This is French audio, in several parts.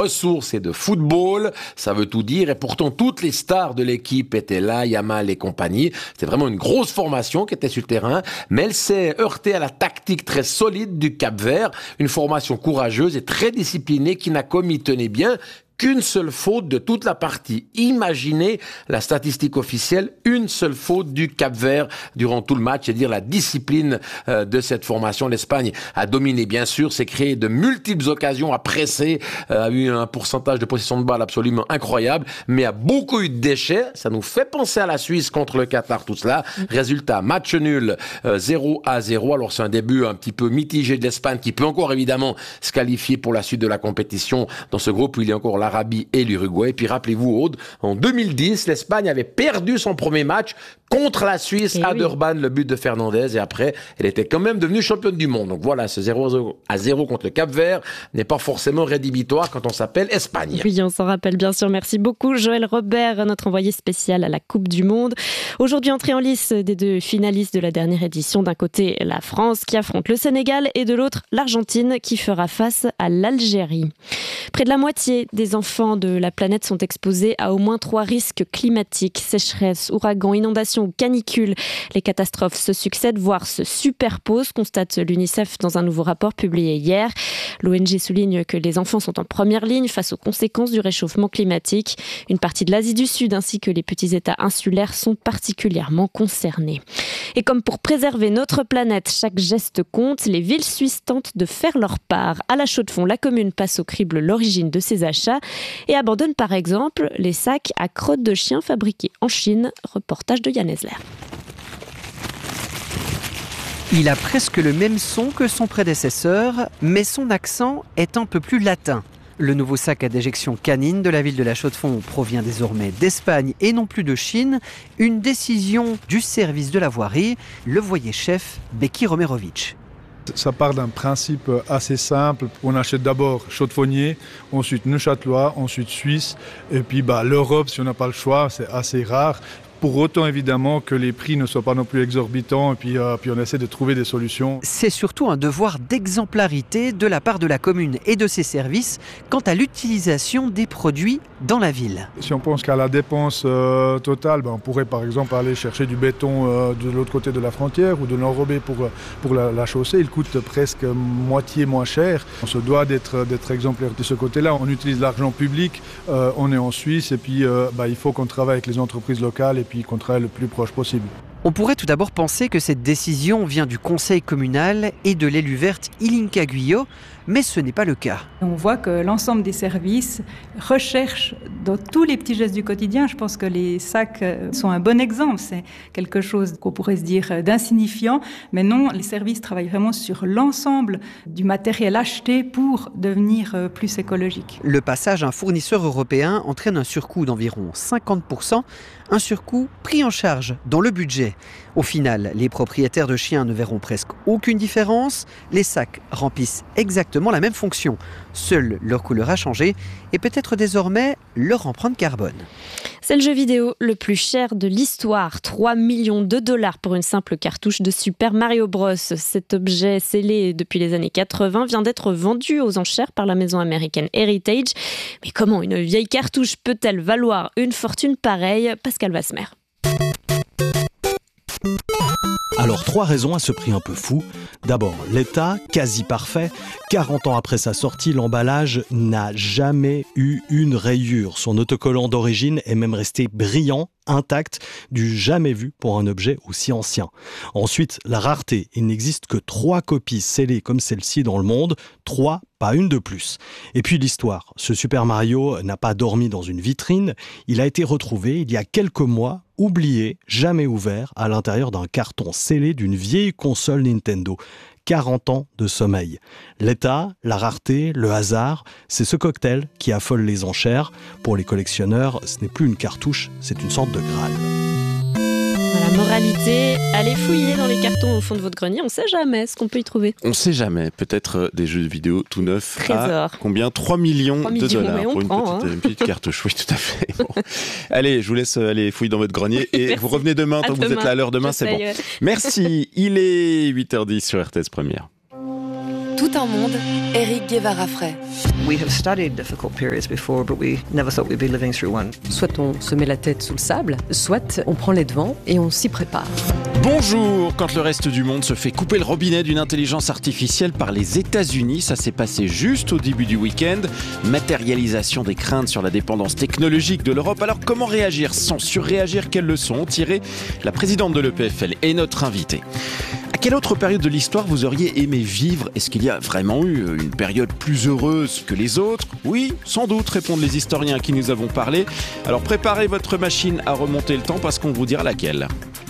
ressources et de football. Ça veut tout dire. Et pourtant, toutes les stars de l'équipe étaient là, Yamal et compagnie. C'était vraiment une grosse formation qui était sur le terrain. Mais elle s'est heurtée à la tactique très solide du Cap-Vert. Une formation courageuse et très disciplinée qui n'a commis, tenez bien, qu'une seule faute de toute la partie. Imaginez la statistique officielle, une seule faute du Cap-Vert durant tout le match, c'est dire la discipline de cette formation. L'Espagne a dominé, bien sûr, s'est créé de multiples occasions, a pressé, a eu un pourcentage de possession de balle absolument incroyable, mais a beaucoup eu de déchets. Ça nous fait penser à la Suisse contre le Qatar, tout cela. Résultat, match nul, 0-0. Alors c'est un début un petit peu mitigé de l'Espagne qui peut encore évidemment se qualifier pour la suite de la compétition dans ce groupe où il y a encore l'Arabie et l'Uruguay. Et puis rappelez-vous, Aude, en 2010, l'Espagne avait perdu son premier match contre la Suisse à Durban, le but de Fernandez. Et après, elle était quand même devenue championne du monde. Donc voilà, ce 0-0 contre le Cap-Vert n'est pas forcément rédhibitoire quand on s'appelle Espagne. Oui, on s'en rappelle bien sûr. Merci beaucoup, Joël Robert, notre envoyé spécial à la Coupe du Monde. Aujourd'hui, entrée en lice des deux finalistes de la dernière édition. D'un côté, la France qui affronte le Sénégal et de l'autre, l'Argentine qui fera face à l'Algérie. Près de la moitié des enfants de la planète sont exposés à au moins 3 risques climatiques, sécheresse, ouragans, inondations ou canicules. Les catastrophes se succèdent, voire se superposent, constate l'UNICEF dans un nouveau rapport publié hier. L'ONG souligne que les enfants sont en première ligne face aux conséquences du réchauffement climatique. Une partie de l'Asie du Sud ainsi que les petits États insulaires sont particulièrement concernés. Et comme pour préserver notre planète, chaque geste compte, les villes suisses tentent de faire leur part. À la Chaux-de-Fonds, la commune passe au crible l'origine de ses achats et abandonne par exemple les sacs à crottes de chien fabriqués en Chine. Reportage de Yann Esler. Il a presque le même son que son prédécesseur, mais son accent est un peu plus latin. Le nouveau sac à déjection canine de la ville de la Chaux-de-Fonds provient désormais d'Espagne et non plus de Chine. Une décision du service de la voirie, le voyer-chef Beki Romerovic. Ça part d'un principe assez simple. On achète d'abord chaux-de-fonnier, ensuite neuchâtelois, ensuite suisse. Et puis l'Europe, si on n'a pas le choix, c'est assez rare. Pour autant, évidemment, que les prix ne soient pas non plus exorbitants. Et puis on essaie de trouver des solutions. C'est surtout un devoir d'exemplarité de la part de la commune et de ses services quant à l'utilisation des produits dans la ville. Si on pense qu'à la dépense totale, on pourrait par exemple aller chercher du béton de l'autre côté de la frontière ou de l'enrober pour la chaussée. Il coûte presque moitié moins cher. On se doit d'être exemplaire de ce côté-là. On utilise l'argent public, on est en Suisse et puis il faut qu'on travaille avec les entreprises locales et puis qu'on travaille le plus proche possible. On pourrait tout d'abord penser que cette décision vient du conseil communal et de l'élu verte Ilinka Guyot, mais ce n'est pas le cas. On voit que l'ensemble des services recherchent dans tous les petits gestes du quotidien. Je pense que les sacs sont un bon exemple. C'est quelque chose qu'on pourrait se dire d'insignifiant, mais non, les services travaillent vraiment sur l'ensemble du matériel acheté pour devenir plus écologique. Le passage à un fournisseur européen entraîne un surcoût d'environ 50%, un surcoût pris en charge dans le budget. Au final, les propriétaires de chiens ne verront presque aucune différence. Les sacs remplissent exactement la même fonction. Seule leur couleur a changé et peut-être désormais leur empreinte carbone. C'est le jeu vidéo le plus cher de l'histoire. 3 millions de dollars pour une simple cartouche de Super Mario Bros. Cet objet scellé depuis les années 80 vient d'être vendu aux enchères par la maison américaine Heritage. Mais comment une vieille cartouche peut-elle valoir une fortune pareille ? Pascal Vasmer. Alors 3 raisons à ce prix un peu fou. D'abord, l'état quasi parfait. 40 ans après sa sortie, l'emballage n'a jamais eu une rayure. Son autocollant d'origine est même resté brillant, intact, du jamais vu pour un objet aussi ancien. Ensuite, la rareté. Il n'existe que 3 copies scellées comme celle-ci dans le monde. 3, pas une de plus. Et puis l'histoire. Ce Super Mario n'a pas dormi dans une vitrine. Il a été retrouvé il y a quelques mois, oublié, jamais ouvert, à l'intérieur d'un carton scellé d'une vieille console Nintendo. 40 ans de sommeil. L'état, la rareté, le hasard, c'est ce cocktail qui affole les enchères. Pour les collectionneurs, ce n'est plus une cartouche, c'est une sorte de Graal. La moralité, allez fouiller dans les cartons au fond de votre grenier, on ne sait jamais ce qu'on peut y trouver. On ne sait jamais, peut-être des jeux vidéo tout neufs. Trésor. À combien ? 3 millions de dollars pour une petite cartouche, oui tout à fait. Bon. Allez, je vous laisse aller fouiller dans votre grenier et vous revenez demain, tant que vous êtes là à l'heure demain, c'est bon. Merci, il est 8h10 sur RTS Première. tout un monde, Éric Guevara-Frey. We have studied difficult periods before, but we never thought we'd be living through one. Soit on se met la tête sous le sable, soit on prend les devants et on s'y prépare. Bonjour. Quand le reste du monde se fait couper le robinet d'une intelligence artificielle par les États-Unis, ça s'est passé juste au début du week-end. Matérialisation des craintes sur la dépendance technologique de l'Europe. Alors comment réagir sans surréagir? Quelles leçons ont tiré la présidente de l'EPFL et notre invitée? À quelle autre période de l'histoire vous auriez aimé vivre? Est-ce qu'il y a vraiment eu une période plus heureuse que les autres? Oui, sans doute, répondent les historiens à qui nous avons parlé. Alors préparez votre machine à remonter le temps parce qu'on vous dira laquelle.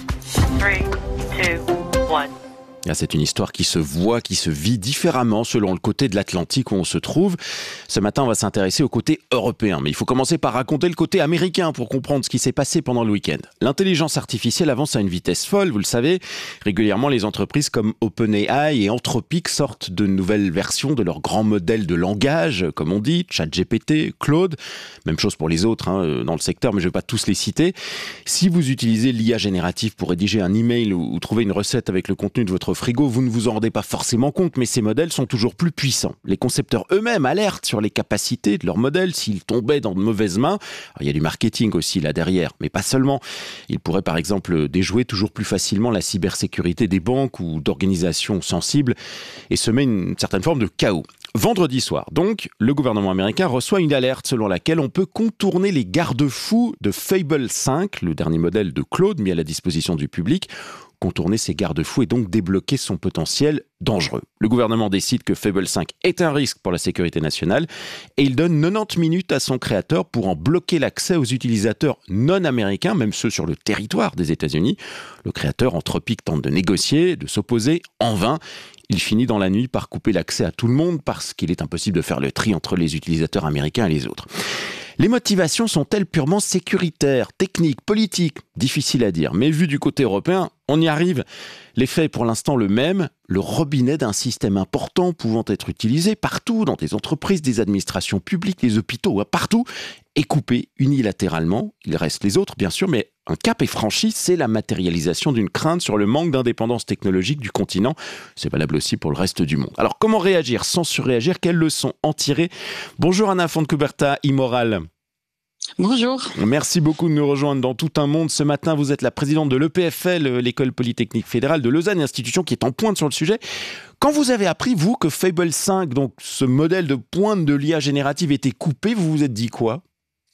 3, 2, 1. C'est une histoire qui se voit, qui se vit différemment selon le côté de l'Atlantique où on se trouve. Ce matin, on va s'intéresser au côté européen. Mais il faut commencer par raconter le côté américain pour comprendre ce qui s'est passé pendant le week-end. L'intelligence artificielle avance à une vitesse folle, vous le savez. Régulièrement, les entreprises comme OpenAI et Anthropic sortent de nouvelles versions de leurs grands modèles de langage, comme on dit, ChatGPT, Claude. Même chose pour les autres dans le secteur, mais je ne vais pas tous les citer. Si vous utilisez l'IA générative pour rédiger un email ou trouver une recette avec le contenu de votre frigo, vous ne vous en rendez pas forcément compte, mais ces modèles sont toujours plus puissants. Les concepteurs eux-mêmes alertent sur les capacités de leurs modèles s'ils tombaient dans de mauvaises mains. Alors, il y a du marketing aussi là derrière, mais pas seulement. Ils pourraient par exemple déjouer toujours plus facilement la cybersécurité des banques ou d'organisations sensibles et semer une certaine forme de chaos. Vendredi soir, donc, le gouvernement américain reçoit une alerte selon laquelle on peut contourner les garde-fous de Fable 5, le dernier modèle de Claude mis à la disposition du public. Contourner ces garde-fous et donc débloquer son potentiel dangereux. Le gouvernement décide que Fable 5 est un risque pour la sécurité nationale et il donne 90 minutes à son créateur pour en bloquer l'accès aux utilisateurs non américains, même ceux sur le territoire des États-Unis. Le créateur Anthropic tente de négocier, de s'opposer, en vain. Il finit dans la nuit par couper l'accès à tout le monde parce qu'il est impossible de faire le tri entre les utilisateurs américains et les autres. Les motivations sont-elles purement sécuritaires, techniques, politiques? Difficile à dire, mais vu du côté européen, on y arrive. L'effet est pour l'instant le même, le robinet d'un système important pouvant être utilisé partout, dans des entreprises, des administrations publiques, les hôpitaux, partout, est coupé unilatéralement. Il reste les autres, bien sûr, mais un cap est franchi, c'est la matérialisation d'une crainte sur le manque d'indépendance technologique du continent. C'est valable aussi pour le reste du monde. Alors, comment réagir sans surréagir? Quelles leçons en tirer? Bonjour Anna Fontcuberta, Immoral. Bonjour. Merci beaucoup de nous rejoindre dans Tout un monde. Ce matin, vous êtes la présidente de l'EPFL, l'École Polytechnique Fédérale de Lausanne, une institution qui est en pointe sur le sujet. Quand vous avez appris, vous, que Fable 5, donc ce modèle de pointe de l'IA générative, était coupé, vous vous êtes dit quoi?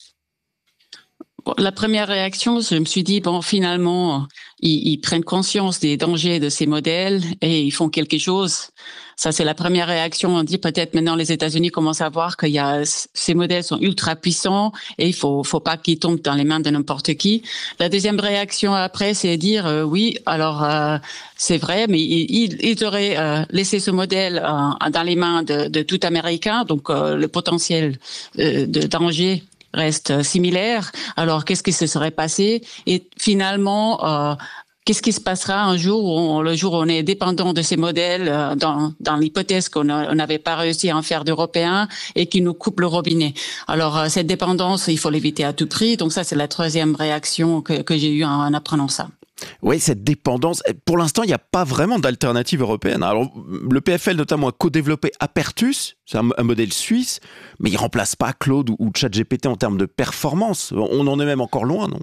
La première réaction, je me suis dit, finalement, ils prennent conscience des dangers de ces modèles et ils font quelque chose. Ça, c'est la première réaction. On dit peut-être maintenant les États-Unis commencent à voir qu'il y a ces modèles sont ultra puissants et il faut pas qu'ils tombent dans les mains de n'importe qui. La deuxième réaction après, c'est dire oui, alors c'est vrai, mais ils auraient laissé ce modèle dans les mains de tout Américain, donc le potentiel de danger reste similaire. Alors, qu'est-ce qui se serait passé? Et finalement, qu'est-ce qui se passera un jour le jour où on est dépendant de ces modèles, dans l'hypothèse qu'on n'avait pas réussi à en faire d'Européens et qui nous coupe le robinet? Alors, cette dépendance, il faut l'éviter à tout prix. Donc ça, c'est la troisième réaction que j'ai eue en apprenant ça. Oui, cette dépendance. Pour l'instant, il n'y a pas vraiment d'alternative européenne. Alors, le PFL notamment a co-développé Apertus, c'est un modèle suisse, mais il ne remplace pas Claude ou ChatGPT en termes de performance. On en est même encore loin, non?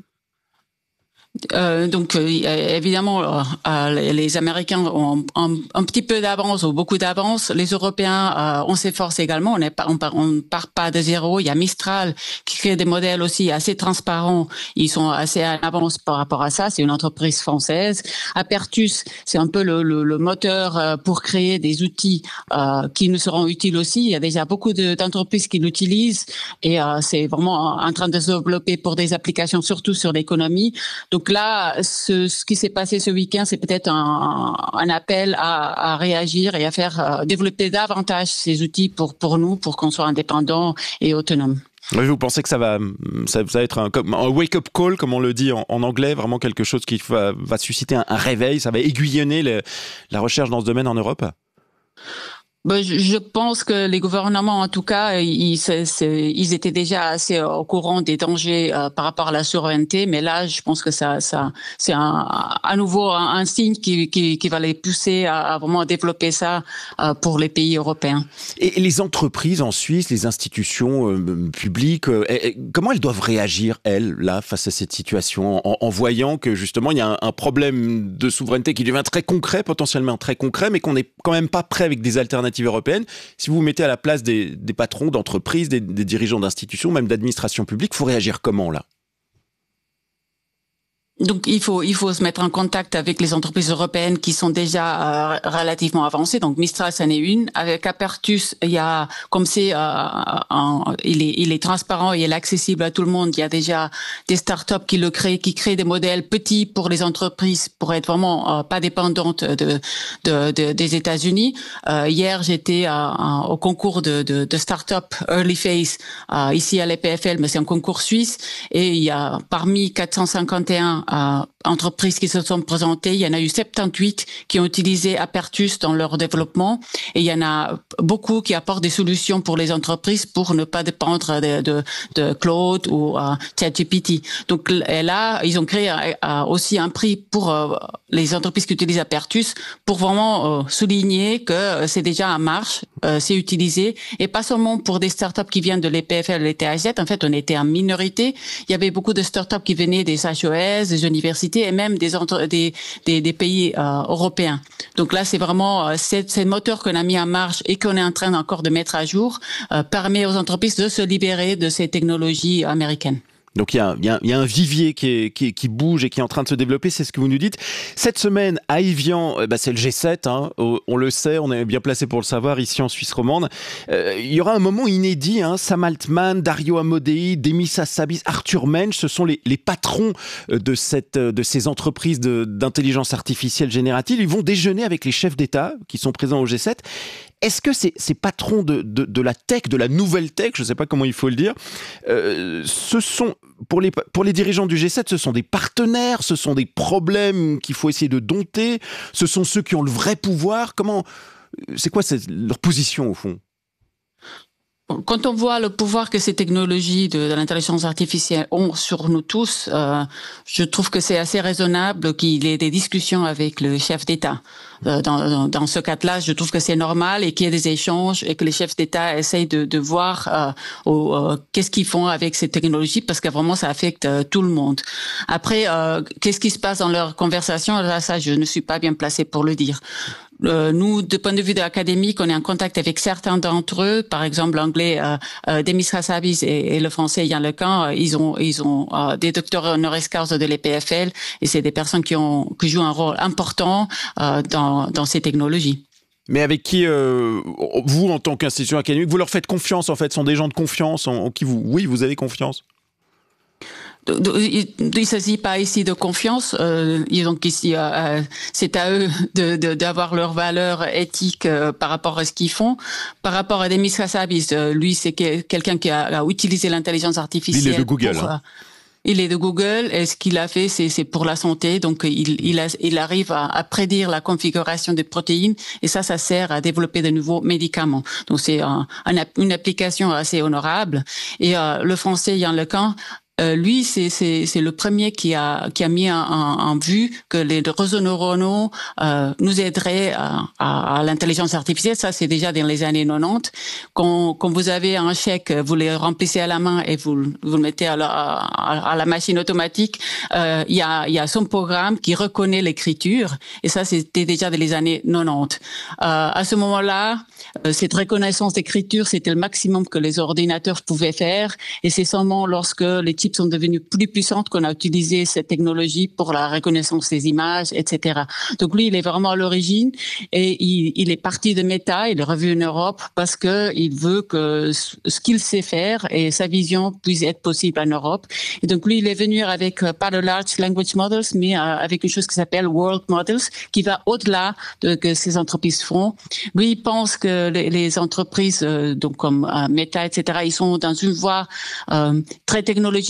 Donc évidemment les Américains ont un petit peu d'avance ou beaucoup d'avance. Les Européens on s'efforce également. On part pas de zéro. Il y a Mistral qui crée des modèles aussi assez transparents. Ils sont assez en avance par rapport à ça. C'est une entreprise française. Apertus, c'est un peu le moteur pour créer des outils qui nous seront utiles aussi. Il y a déjà beaucoup d'entreprises qui l'utilisent et c'est vraiment en train de se développer pour des applications surtout sur l'économie. Donc là, ce qui s'est passé ce week-end, c'est peut-être un appel à réagir et à faire développer davantage ces outils pour nous, pour qu'on soit indépendants et autonomes. Vous pensez que ça va être un wake-up call, comme on le dit en anglais, vraiment quelque chose qui va susciter un réveil, ça va aiguillonner la recherche dans ce domaine en Europe? Je pense que les gouvernements, en tout cas, ils étaient déjà assez au courant des dangers par rapport à la souveraineté, mais là, je pense que c'est à nouveau un signe qui va les pousser à vraiment développer ça pour les pays européens. Et les entreprises en Suisse, les institutions publiques, comment elles doivent réagir, elles, là, face à cette situation, en voyant que justement il y a un problème de souveraineté qui devient très concret, potentiellement très concret, mais qu'on n'est quand même pas prêt avec des alternatives européenne. Si vous vous mettez à la place des patrons d'entreprises, des dirigeants d'institutions, même d'administration publique, il faut réagir comment là ? Donc il faut se mettre en contact avec les entreprises européennes qui sont déjà relativement avancées. Donc Mistral, c'en est une. Avec Apertus, il y a, comme c'est il est transparent et il est accessible à tout le monde. Il y a déjà des startups qui créent des modèles petits pour les entreprises pour être vraiment pas dépendantes des États-Unis. Hier, j'étais au concours de startup Early Phase ici à l'EPFL, mais c'est un concours suisse, et il y a parmi 451 entreprises qui se sont présentées, il y en a eu 78 qui ont utilisé Apertus dans leur développement, et il y en a beaucoup qui apportent des solutions pour les entreprises pour ne pas dépendre de Claude ou ChatGPT. Donc là, ils ont créé aussi un prix pour les entreprises qui utilisent Apertus pour vraiment souligner que c'est déjà en marche, c'est utilisé, et pas seulement pour des startups qui viennent de l'EPFL, l'ETHZ. En fait, on était en minorité. Il y avait beaucoup de startups qui venaient des HES, des universités et même des pays européens. Donc là, c'est vraiment ces moteurs qu'on a mis en marche et qu'on est en train encore de mettre à jour permet aux entreprises de se libérer de ces technologies américaines. Donc il y a un vivier qui bouge et qui est en train de se développer, c'est ce que vous nous dites. Cette semaine à Évian, c'est le G7, hein, on le sait, on est bien placé pour le savoir ici en Suisse romande. Il y aura un moment inédit, hein, Sam Altman, Dario Amodei, Demis Hassabis, Arthur Mensch, ce sont les patrons de ces entreprises d'intelligence artificielle générative. Ils vont déjeuner avec les chefs d'État qui sont présents au G7. Est-ce que ces patrons de la tech, de la nouvelle tech, je ne sais pas comment il faut le dire, ce sont, pour les dirigeants du G7, ce sont des partenaires, ce sont des problèmes qu'il faut essayer de dompter, ce sont ceux qui ont le vrai pouvoir. C'est quoi leur position au fond ? Quand on voit le pouvoir que ces technologies de l'intelligence artificielle ont sur nous tous, je trouve que c'est assez raisonnable qu'il y ait des discussions avec le chef d'État. Dans ce cas-là, je trouve que c'est normal et qu'il y ait des échanges et que les chefs d'État essayent de voir qu'est-ce qu'ils font avec ces technologies, parce que vraiment ça affecte tout le monde. Après, qu'est-ce qui se passe dans leurs conversations, là, ça je ne suis pas bien placée pour le dire. Nous, de point de vue de l'académique, on est en contact avec certains d'entre eux. Par exemple, l'anglais Demis Hassabis et le français Yann Lecan, ils ont des docteurs honoris causa de l'EPFL, et c'est des personnes qui jouent un rôle important dans ces technologies. Mais avec qui, vous, en tant qu'institution académique, vous leur faites confiance, en fait, sont des gens de confiance en qui vous avez confiance? Il ne s'agit pas ici de confiance. Donc ici, c'est à eux d'avoir leurs valeurs éthiques par rapport à ce qu'ils font. Par rapport à Demis Hassabis, lui, c'est quelqu'un qui a utilisé l'intelligence artificielle. Il est de Google. Il est de Google, et ce qu'il a fait, c'est pour la santé. Donc, il arrive à prédire la configuration des protéines, et ça sert à développer de nouveaux médicaments. Donc, c'est une application assez honorable. Et le français Yann Lecan, lui, c'est le premier qui a mis en vue que les réseaux neuronaux nous aideraient à l'intelligence artificielle. Ça, c'est déjà dans les années 90. Quand vous avez un chèque, vous le remplissez à la main et vous le mettez à la machine automatique. Il y a son programme qui reconnaît l'écriture, et ça, c'était déjà dans les années 90. À ce moment-là, cette reconnaissance d'écriture, c'était le maximum que les ordinateurs pouvaient faire, et c'est seulement lorsque les chips sont devenues plus puissantes qu'on a utilisé cette technologie pour la reconnaissance des images, etc. Donc lui, il est vraiment à l'origine, et il est parti de Meta, il est revenu en Europe parce que il veut que ce qu'il sait faire et sa vision puisse être possible en Europe. Et donc lui, il est venu avec pas de large language models, mais avec une chose qui s'appelle world models, qui va au-delà de que ces entreprises font. Lui, il pense que les entreprises, donc comme Meta, etc., ils sont dans une voie très technologique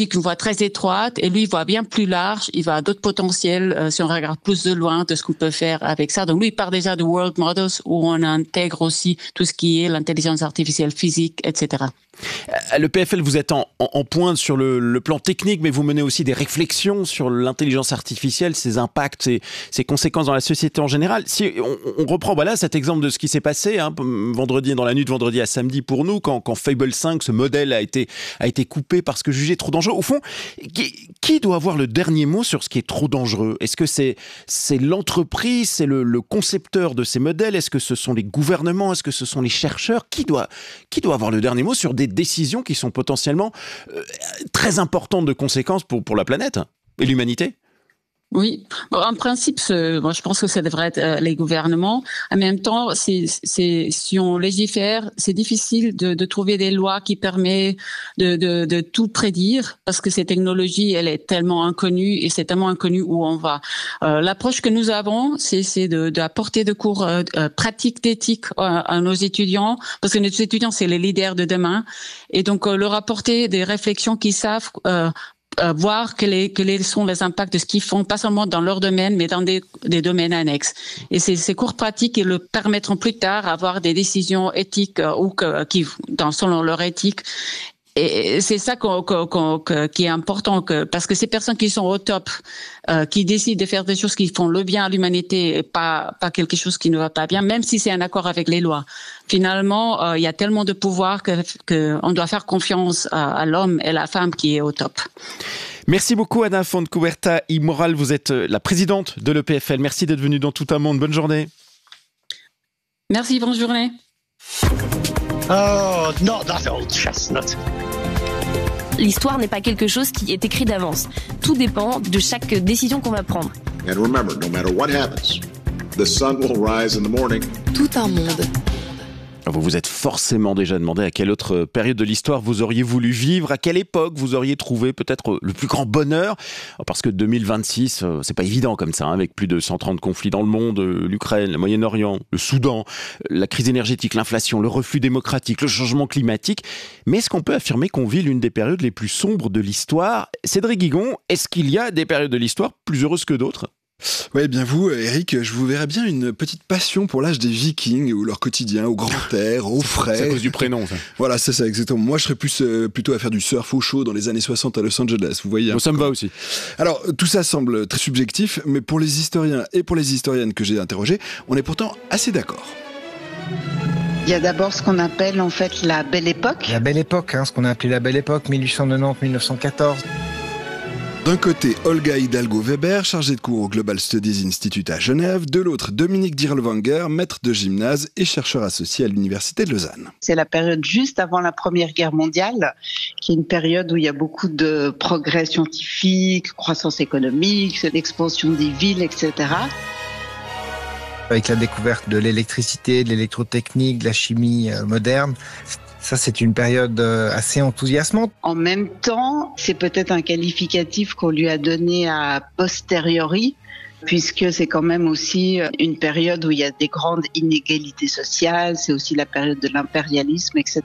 technologique, une voie très étroite, et lui, il voit bien plus large, il voit d'autres potentiels si on regarde plus de loin de ce qu'on peut faire avec ça. Donc lui, il part déjà de World Models où on intègre aussi tout ce qui est l'intelligence artificielle physique, etc. Le PFL, vous êtes en pointe sur le plan technique, mais vous menez aussi des réflexions sur l'intelligence artificielle, ses impacts, ses conséquences dans la société en général. Si on reprend cet exemple de ce qui s'est passé vendredi, dans la nuit de vendredi à samedi pour nous, quand Fable 5, ce modèle a été coupé parce que jugé trop dangereux. Au fond, qui doit avoir le dernier mot sur ce qui est trop dangereux? Est-ce que c'est l'entreprise, c'est le concepteur de ces modèles? Est-ce que ce sont les gouvernements? Est-ce que ce sont les chercheurs? Qui doit avoir le dernier mot sur des décisions qui sont potentiellement très importantes de conséquences pour la planète et l'humanité? Oui, en principe, moi je pense que ça devrait être les gouvernements. En même temps, si on légifère, c'est difficile de trouver des lois qui permettent de tout prédire, parce que cette technologie, elle est tellement inconnue et c'est tellement inconnu où on va. L'approche que nous avons, c'est d'apporter des cours pratiques d'éthique à nos étudiants, parce que nos étudiants, c'est les leaders de demain, et donc leur apporter des réflexions qu'ils savent. Voir quels sont les impacts de ce qu'ils font, pas seulement dans leur domaine, mais dans des domaines annexes. Et ces cours pratiques, ils le permettront plus tard d'avoir des décisions éthiques selon leur éthique. Et c'est ça qui est important, parce que ces personnes qui sont au top, qui décident de faire des choses qui font le bien à l'humanité et pas quelque chose qui ne va pas bien, même si c'est un accord avec les lois. Finalement, il y a tellement de pouvoir que on doit faire confiance à l'homme et la femme qui est au top. Merci beaucoup Anna Fontcuberta y Moral, vous êtes la présidente de l'EPFL. Merci d'être venue dans Tout un monde. Bonne journée. Merci, bonne journée. Oh, not that old chestnut. L'histoire n'est pas quelque chose qui est écrit d'avance. Tout dépend de chaque décision qu'on va prendre. And remember, no matter what happens, the sun will rise in the morning. Tout un monde. Vous vous êtes forcément déjà demandé à quelle autre période de l'histoire vous auriez voulu vivre, à quelle époque vous auriez trouvé peut-être le plus grand bonheur, parce que 2026, c'est pas évident comme ça, avec plus de 130 conflits dans le monde, l'Ukraine, le Moyen-Orient, le Soudan, la crise énergétique, l'inflation, le reflux démocratique, le changement climatique. Mais est-ce qu'on peut affirmer qu'on vit l'une des périodes les plus sombres de l'histoire? Cédric Guigon, est-ce qu'il y a des périodes de l'histoire plus heureuses que d'autres? Ouais, bien vous, Eric, je vous verrais bien une petite passion pour l'âge des Vikings ou leur quotidien au grand air, au frais. C'est à cause du prénom, ça. Voilà, c'est ça, exactement. Moi, je serais plutôt à faire du surf au chaud dans les années 60 à Los Angeles, vous voyez. Ça me va aussi. Alors, tout ça semble très subjectif, mais pour les historiens et pour les historiennes que j'ai interrogés, on est pourtant assez d'accord. Il y a d'abord ce qu'on appelle en fait la Belle Époque. La Belle Époque, ce qu'on a appelé la Belle Époque, 1890-1914. D'un côté, Olga Hidalgo-Weber, chargée de cours au Global Studies Institute à Genève. De l'autre, Dominique Dirlewanger, maître de gymnase et chercheur associé à l'Université de Lausanne. C'est la période juste avant la Première Guerre mondiale, qui est une période où il y a beaucoup de progrès scientifiques, croissance économique, l'expansion des villes, etc. Avec la découverte de l'électricité, de l'électrotechnique, de la chimie moderne. Ça, c'est une période assez enthousiasmante. En même temps, c'est peut-être un qualificatif qu'on lui a donné a posteriori, puisque c'est quand même aussi une période où il y a des grandes inégalités sociales, c'est aussi la période de l'impérialisme, etc.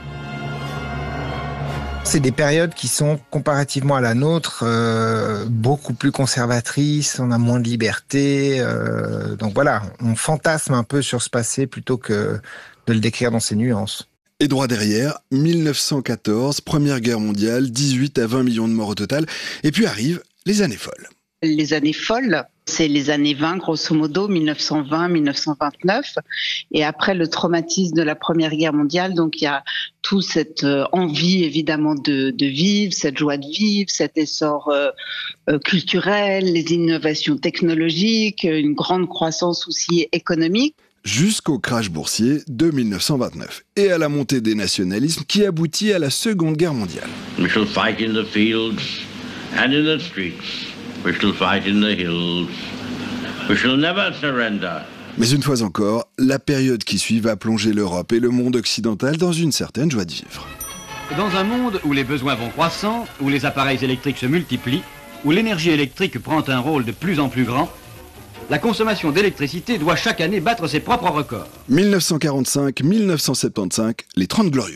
C'est des périodes qui sont, comparativement à la nôtre, beaucoup plus conservatrices, on a moins de liberté. Donc voilà, on fantasme un peu sur ce passé plutôt que de le décrire dans ses nuances. Et droit derrière, 1914, Première Guerre mondiale, 18 à 20 millions de morts au total. Et puis arrivent les années folles. Les années folles, c'est les années 20, grosso modo, 1920-1929. Et après le traumatisme de la Première Guerre mondiale, donc il y a toute cette envie, évidemment, de vivre, cette joie de vivre, cet essor culturel, les innovations technologiques, une grande croissance aussi économique. Jusqu'au crash boursier de 1929 et à la montée des nationalismes qui aboutit à la Seconde Guerre mondiale. We shall fight in the fields and in the streets. We shall fight in the hills. We shall never surrender. Mais une fois encore, la période qui suit va plonger l'Europe et le monde occidental dans une certaine joie de vivre. Dans un monde où les besoins vont croissant, où les appareils électriques se multiplient, où l'énergie électrique prend un rôle de plus en plus grand, la consommation d'électricité doit chaque année battre ses propres records. 1945-1975, les 30 Glorieuses.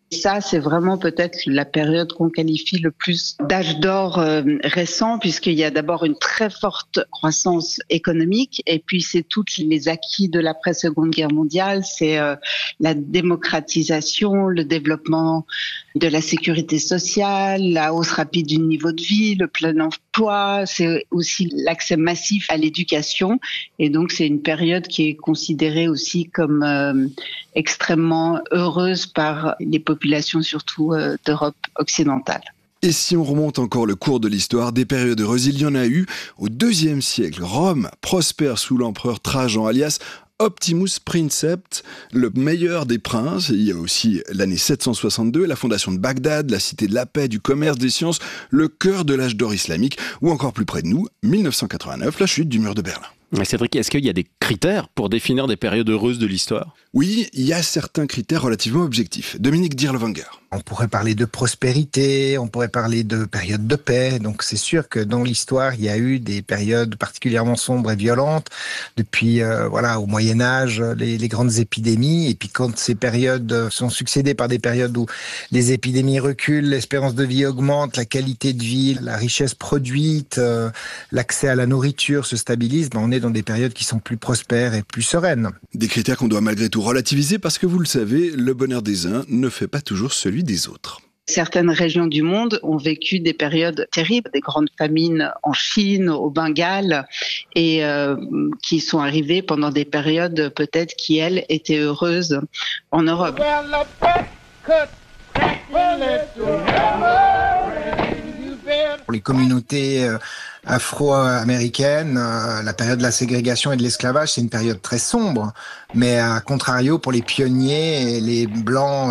Ça, c'est vraiment peut-être la période qu'on qualifie le plus d'âge d'or récent, puisqu'il y a d'abord une très forte croissance économique, et puis c'est tous les acquis de l'après-Seconde Guerre mondiale, c'est la démocratisation, le développement de la sécurité sociale, la hausse rapide du niveau de vie, le plein emploi, c'est aussi l'accès massif à l'éducation, et donc c'est une période qui est considérée aussi comme extrêmement heureuse par les populations, surtout d'Europe occidentale. Et si on remonte encore le cours de l'histoire, des périodes heureuses, il y en a eu au IIe siècle. Rome prospère sous l'empereur Trajan, alias Optimus Princeps, le meilleur des princes. Il y a aussi l'année 762, la fondation de Bagdad, la cité de la paix, du commerce, des sciences, le cœur de l'âge d'or islamique, ou encore plus près de nous, 1989, la chute du mur de Berlin. Cédric, est-ce qu'il y a des critères pour définir des périodes heureuses de l'histoire ? Oui, il y a certains critères relativement objectifs. Dominique Dirlewanger. On pourrait parler de prospérité, on pourrait parler de périodes de paix. Donc c'est sûr que dans l'histoire, il y a eu des périodes particulièrement sombres et violentes. Depuis au Moyen-Âge, les grandes épidémies. Et puis quand ces périodes sont succédées par des périodes où les épidémies reculent, l'espérance de vie augmente, la qualité de vie, la richesse produite, l'accès à la nourriture se stabilise, on est dans des périodes qui sont plus prospères et plus sereines. Des critères qu'on doit malgré tout relativiser parce que vous le savez, le bonheur des uns ne fait pas toujours celui des autres. Certaines régions du monde ont vécu des périodes terribles, des grandes famines en Chine, au Bengale, et qui sont arrivées pendant des périodes peut-être qui, elles, étaient heureuses en Europe. Pour les communautés afro-américaines, la période de la ségrégation et de l'esclavage, c'est une période très sombre. Mais à contrario, pour les pionniers et les Blancs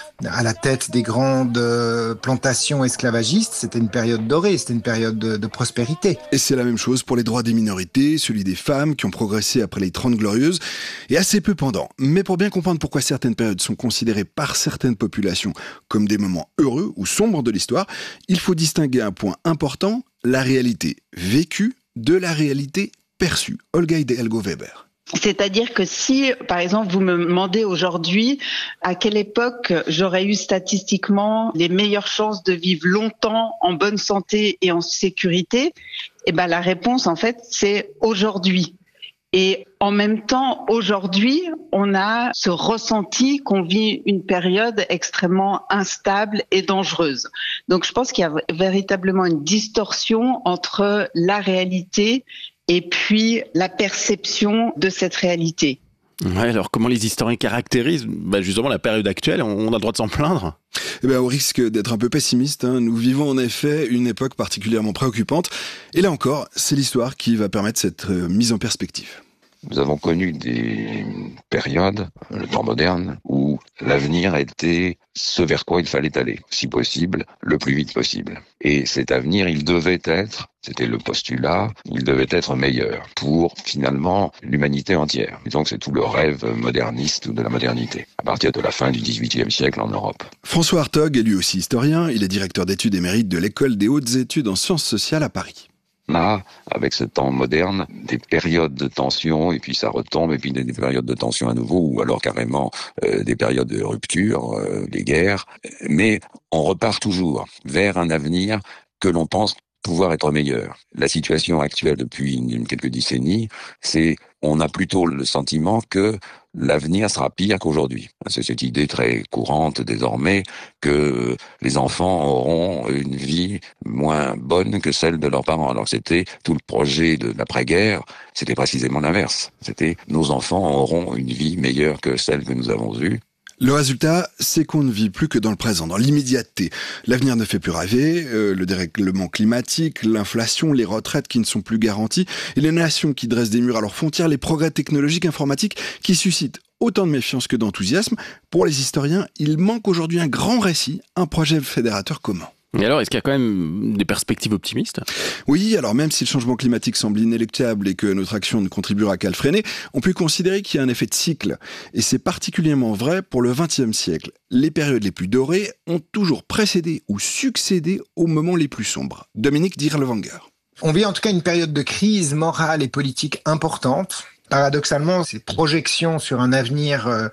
à la tête des grandes plantations esclavagistes, c'était une période dorée, c'était une période de prospérité. Et c'est la même chose pour les droits des minorités, celui des femmes qui ont progressé après les 30 Glorieuses, et assez peu pendant. Mais pour bien comprendre pourquoi certaines périodes sont considérées par certaines populations comme des moments heureux ou sombres de l'histoire, il faut distinguer un point important, la réalité vécue de la réalité perçue. Olga Hidalgo-Weber. C'est-à-dire que si, par exemple, vous me demandez aujourd'hui à quelle époque j'aurais eu statistiquement les meilleures chances de vivre longtemps en bonne santé et en sécurité, la réponse, en fait, c'est aujourd'hui. Et en même temps, aujourd'hui, on a ce ressenti qu'on vit une période extrêmement instable et dangereuse. Donc je pense qu'il y a véritablement une distorsion entre la réalité et puis la perception de cette réalité. Ouais, alors comment les historiens caractérisent justement la période actuelle ? On a le droit de s'en plaindre ? Au risque d'être un peu pessimiste, nous vivons en effet une époque particulièrement préoccupante. Et là encore, c'est l'histoire qui va permettre cette mise en perspective. Nous avons connu des périodes, le temps moderne, où l'avenir était ce vers quoi il fallait aller, si possible, le plus vite possible. Et cet avenir, il devait être, c'était le postulat, il devait être meilleur pour, finalement, l'humanité entière. Et donc c'est tout le rêve moderniste de la modernité, à partir de la fin du XVIIIe siècle en Europe. François Hartog est lui aussi historien, il est directeur d'études émérite de l'École des hautes études en sciences sociales à Paris. On a, avec ce temps moderne, des périodes de tension, et puis ça retombe, et puis des périodes de tension à nouveau, ou alors carrément des périodes de rupture, des guerres. Mais on repart toujours vers un avenir que l'on pense pouvoir être meilleur. La situation actuelle depuis quelques décennies, c'est on a plutôt le sentiment que l'avenir sera pire qu'aujourd'hui. C'est cette idée très courante désormais que les enfants auront une vie moins bonne que celle de leurs parents. Alors c'était tout le projet de l'après-guerre, c'était précisément l'inverse. C'était nos enfants auront une vie meilleure que celle que nous avons eue. Le résultat, c'est qu'on ne vit plus que dans le présent, dans l'immédiateté. L'avenir ne fait plus rêver, le dérèglement climatique, l'inflation, les retraites qui ne sont plus garanties, et les nations qui dressent des murs à leurs frontières, les progrès technologiques informatiques qui suscitent autant de méfiance que d'enthousiasme. Pour les historiens, il manque aujourd'hui un grand récit, un projet fédérateur commun. Et alors, est-ce qu'il y a quand même des perspectives optimistes ? Oui, alors même si le changement climatique semble inéluctable et que notre action ne contribuera qu'à le freiner, on peut considérer qu'il y a un effet de cycle. Et c'est particulièrement vrai pour le XXe siècle. Les périodes les plus dorées ont toujours précédé ou succédé aux moments les plus sombres. Dominique Dirlewanger. On vit en tout cas une période de crise morale et politique importante. Paradoxalement, ces projections sur un avenir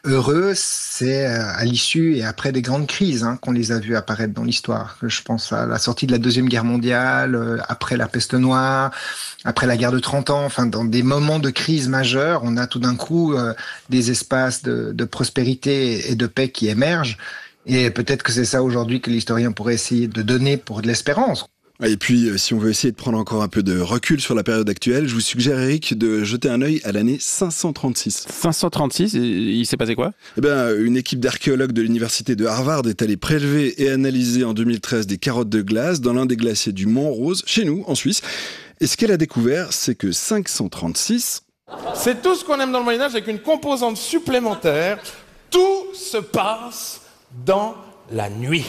heureux, c'est à l'issue et après des grandes crises qu'on les a vus apparaître dans l'histoire. Je pense à la sortie de la Deuxième Guerre mondiale, après la peste noire, après la guerre de 30 ans, enfin dans des moments de crise majeure, on a tout d'un coup des espaces de prospérité et de paix qui émergent. Et peut-être que c'est ça aujourd'hui que l'historien pourrait essayer de donner pour de l'espérance. Et puis, si on veut essayer de prendre encore un peu de recul sur la période actuelle, je vous suggère, Eric, de jeter un œil à l'année 536. 536, il s'est passé quoi ? Eh bien, une équipe d'archéologues de l'université de Harvard est allée prélever et analyser en 2013 des carottes de glace dans l'un des glaciers du Mont Rose, chez nous, en Suisse. Et ce qu'elle a découvert, c'est que 536... C'est tout ce qu'on aime dans le Moyen-Âge avec une composante supplémentaire. Tout se passe dans la nuit.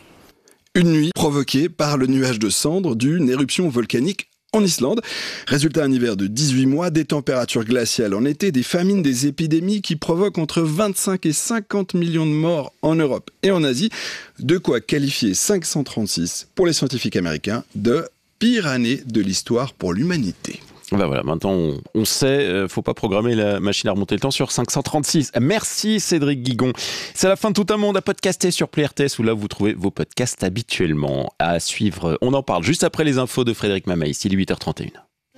Une nuit provoquée par le nuage de cendres d'une éruption volcanique en Islande. Résultat, un hiver de 18 mois, des températures glaciales en été, des famines, des épidémies qui provoquent entre 25 et 50 millions de morts en Europe et en Asie. De quoi qualifier 536, pour les scientifiques américains, de pire année de l'histoire pour l'humanité. Ben voilà, maintenant on sait, faut pas programmer la machine à remonter le temps sur 536. Merci Cédric Guigon. C'est la fin de Tout un monde à podcaster sur Play RTS où là vous trouvez vos podcasts habituellement. À suivre, on en parle juste après les infos de Frédéric Mamaïs, il est 8h31.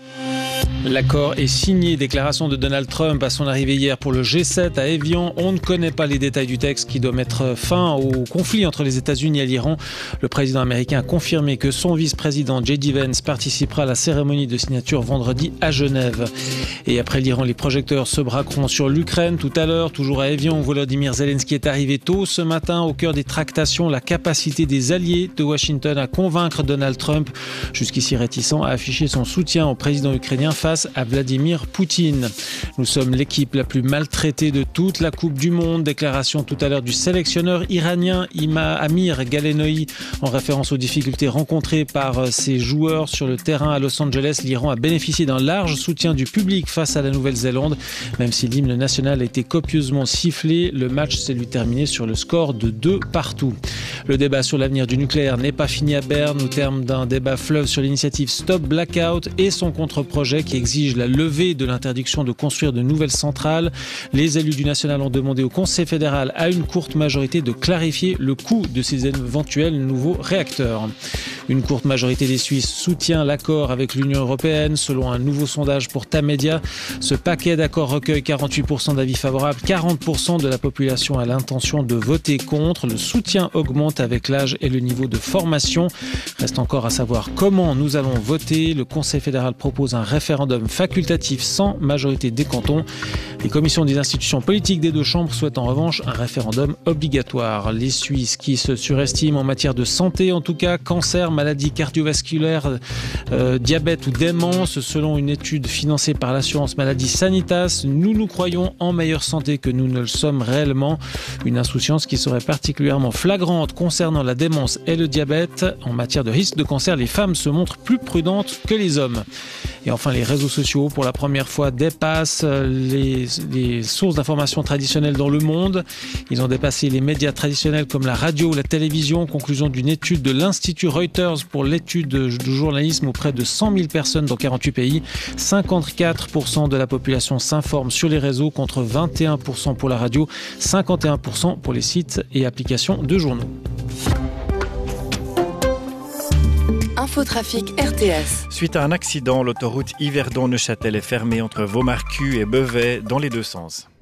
L'accord est signé, déclaration de Donald Trump à son arrivée hier pour le G7 à Évian. On ne connaît pas les détails du texte qui doit mettre fin au conflit entre les États-Unis et l'Iran. Le président américain a confirmé que son vice-président J.D. Vance participera à la cérémonie de signature vendredi à Genève. Et après l'Iran, les projecteurs se braqueront sur l'Ukraine tout à l'heure. Toujours à Évian, où Volodymyr Zelensky est arrivé tôt ce matin au cœur des tractations. La capacité des alliés de Washington à convaincre Donald Trump, jusqu'ici réticent à afficher son soutien au président ukrainien face à Vladimir Poutine. Nous sommes l'équipe la plus maltraitée de toute la Coupe du Monde. Déclaration tout à l'heure du sélectionneur iranien Amir Galenoï en référence aux difficultés rencontrées par ses joueurs sur le terrain à Los Angeles. L'Iran a bénéficié d'un large soutien du public face à la Nouvelle-Zélande. Même si l'hymne national a été copieusement sifflé, le match s'est lui terminé sur le score de 2-2. Le débat sur l'avenir du nucléaire n'est pas fini à Berne au terme d'un débat fleuve sur l'initiative Stop Blackout et son contre-projet qui exige la levée de l'interdiction de construire de nouvelles centrales. Les élus du National ont demandé au Conseil fédéral à une courte majorité de clarifier le coût de ces éventuels nouveaux réacteurs. Une courte majorité des Suisses soutient l'accord avec l'Union européenne. Selon un nouveau sondage pour Tamedia, ce paquet d'accords recueille 48% d'avis favorables, 40% de la population a l'intention de voter contre. Le soutien augmente avec l'âge et le niveau de formation. Reste encore à savoir comment nous allons voter. Le Conseil fédéral propose un référendum facultatif sans majorité des cantons. Les commissions des institutions politiques des deux chambres souhaitent en revanche un référendum obligatoire. Les Suisses qui se surestiment en matière de santé, en tout cas cancer, maladies cardiovasculaires, diabète ou démence, selon une étude financée par l'assurance maladie Sanitas, nous croyons en meilleure santé que nous ne le sommes réellement. Une insouciance qui serait particulièrement flagrante concernant la démence et le diabète. En matière de risque de cancer, les femmes se montrent plus prudentes que les hommes. Et enfin, les réseaux sociaux, pour la première fois, dépassent les sources d'information traditionnelles dans le monde. Ils ont dépassé les médias traditionnels comme la radio ou la télévision. Conclusion d'une étude de l'Institut Reuters pour l'étude du journalisme auprès de 100 000 personnes dans 48 pays. 54% de la population s'informe sur les réseaux contre 21% pour la radio, 51% pour les sites et applications de journaux. Infotrafic RTS. Suite à un accident, l'autoroute Yverdon-Neuchâtel est fermée entre Vaumarcus et Beauvais dans les deux sens.